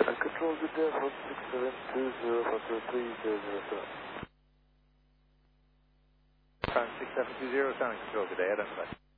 Control good day, 46720, 423, 007. 6720, sound control, good day, identify.